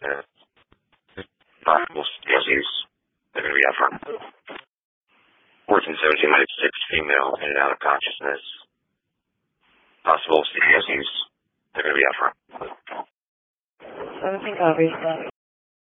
Possible CSUs. They're going to be out front. 1417 minutes 6 female in and out of consciousness. Possible CSUs. They're going to be out front. 17 copies.